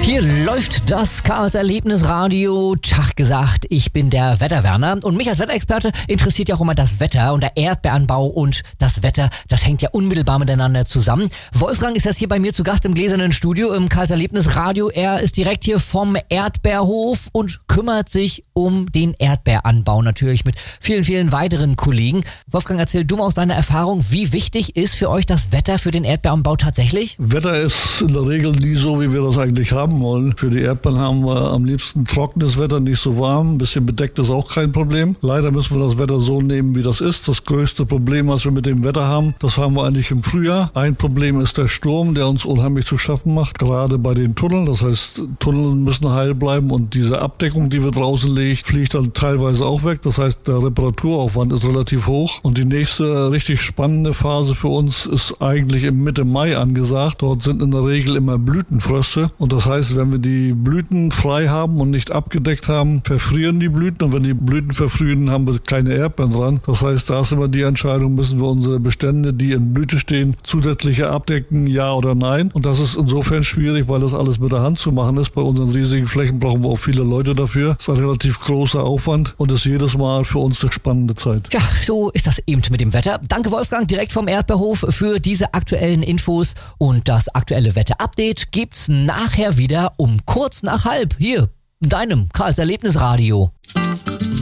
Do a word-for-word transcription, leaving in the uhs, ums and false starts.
Hier läuft das Karls Erlebnisradio. Tag gesagt, ich bin der Wetterwerner und mich als Wetterexperte interessiert ja auch immer das Wetter und der Erdbeeranbau und das Wetter, das hängt ja unmittelbar miteinander zusammen. Wolfgang ist jetzt hier bei mir zu Gast im gläsernen Studio im Karls Erlebnisradio. Er ist direkt hier vom Erdbeerhof und kümmert sich um den Erdbeeranbau natürlich mit vielen, vielen weiteren Kollegen. Wolfgang, erzähl du mal aus deiner Erfahrung, wie wichtig ist für euch das Wetter für den Erdbeeranbau tatsächlich? Wetter ist in der Regel nie so, wie wir das eigentlich haben wollen. Für die Erdbeeren haben wir am liebsten trockenes Wetter, nicht so warm. Ein bisschen bedeckt ist auch kein Problem. Leider müssen wir das Wetter so nehmen, wie das ist. Das größte Problem, was wir mit dem Wetter haben, das haben wir eigentlich im Frühjahr. Ein Problem ist der Sturm, der uns unheimlich zu schaffen macht, gerade bei den Tunneln. Das heißt, Tunnel müssen heil bleiben und diese Abdeckung, die wir draußen legen, fliegt dann teilweise auch weg. Das heißt, der Reparaturaufwand ist relativ hoch. Und die nächste richtig spannende Phase für uns ist eigentlich im Mitte Mai angesagt. Dort sind in der Regel immer Blütenfröste. Und das heißt, wenn wir die Blüten frei haben und nicht abgedeckt haben, verfrieren die Blüten. Und wenn die Blüten verfrieren, haben wir keine Erdbeeren dran. Das heißt, da ist immer die Entscheidung, müssen wir unsere Bestände, die in Blüte stehen, zusätzliche abdecken, ja oder nein. Und das ist insofern schwierig, weil das alles mit der Hand zu machen ist. Bei unseren riesigen Flächen brauchen wir auch viele Leute dafür. Das ist ein relativ großer Aufwand und ist jedes Mal für uns eine spannende Zeit. Ja, so ist das eben mit dem Wetter. Danke Wolfgang, direkt vom Erdbeerhof für diese aktuellen Infos und das aktuelle Wetter-Update gibt's nachher wieder um kurz nach halb hier in deinem Karls Erlebnisradio.